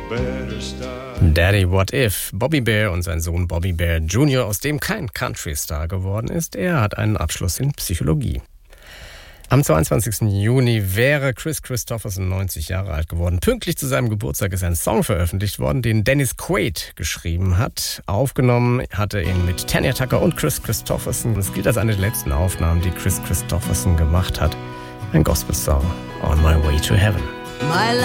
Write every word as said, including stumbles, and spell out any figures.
better start. Daddy What If. Bobby Bare und sein Sohn Bobby Bare Junior, aus dem kein Country-Star geworden ist. Er hat einen Abschluss in Psychologie. Am zweiundzwanzigsten Juni wäre Kris Kristofferson neunzig Jahre alt geworden. Pünktlich zu seinem Geburtstag ist ein Song veröffentlicht worden, den Dennis Quaid geschrieben hat. Aufgenommen hatte ihn mit Tanya Tucker und Kris Kristofferson. Es gilt als eine der letzten Aufnahmen, die Kris Kristofferson gemacht hat. Ein Gospel-Song, On My Way to Heaven. My